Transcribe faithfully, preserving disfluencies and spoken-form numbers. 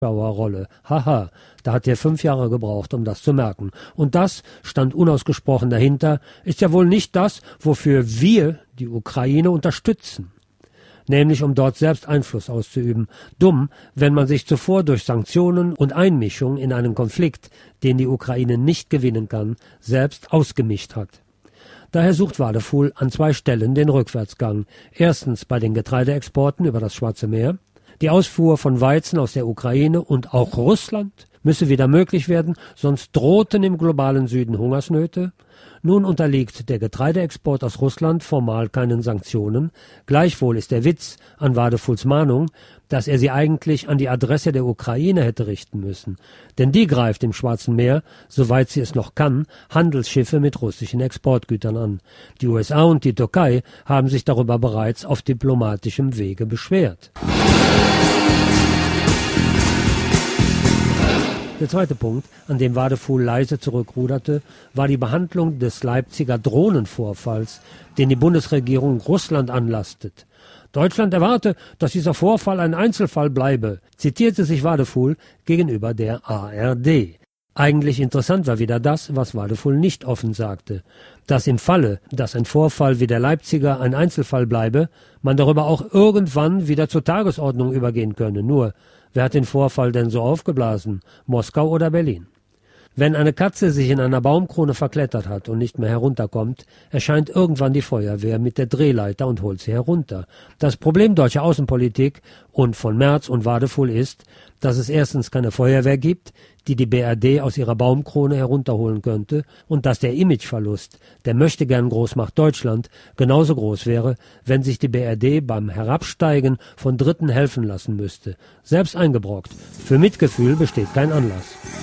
Rolle. Haha, da hat er fünf Jahre gebraucht, um das zu merken. Und das, stand unausgesprochen dahinter, ist ja wohl nicht das, wofür wir die Ukraine unterstützen. Nämlich um dort selbst Einfluss auszuüben. Dumm, wenn man sich zuvor durch Sanktionen und Einmischung in einen Konflikt, den die Ukraine nicht gewinnen kann, selbst ausgemischt hat. Daher sucht Wadefuhl an zwei Stellen den Rückwärtsgang. Erstens bei den Getreideexporten über das Schwarze Meer. Die Ausfuhr von Weizen aus der Ukraine und auch Russland müsse wieder möglich werden, sonst drohten im globalen Süden Hungersnöte. Nun unterliegt der Getreideexport aus Russland formal keinen Sanktionen. Gleichwohl ist der Witz an Wadefuhls Mahnung, dass er sie eigentlich an die Adresse der Ukraine hätte richten müssen. Denn die greift im Schwarzen Meer, soweit sie es noch kann, Handelsschiffe mit russischen Exportgütern an. Die U S A und die Türkei haben sich darüber bereits auf diplomatischem Wege beschwert. Der zweite Punkt, an dem Wadefuhl leise zurückruderte, war die Behandlung des Leipziger Drohnenvorfalls, den die Bundesregierung Russland anlastet. Deutschland erwarte, dass dieser Vorfall ein Einzelfall bleibe, zitierte sich Wadefuhl gegenüber der A R D. Eigentlich interessant war wieder das, was Wadefuhl nicht offen sagte, dass im Falle, dass ein Vorfall wie der Leipziger ein Einzelfall bleibe, man darüber auch irgendwann wieder zur Tagesordnung übergehen könne. Nur, wer hat den Vorfall denn so aufgeblasen? Moskau oder Berlin? Wenn eine Katze sich in einer Baumkrone verklettert hat und nicht mehr herunterkommt, erscheint irgendwann die Feuerwehr mit der Drehleiter und holt sie herunter. Das Problem deutscher Außenpolitik und von Merz und Wadefuhl ist, dass es erstens keine Feuerwehr gibt, die die B R D aus ihrer Baumkrone herunterholen könnte, und dass der Imageverlust der Möchtegern-Großmacht Deutschland genauso groß wäre, wenn sich die B R D beim Herabsteigen von Dritten helfen lassen müsste. Selbst eingebrockt. Für Mitgefühl besteht kein Anlass.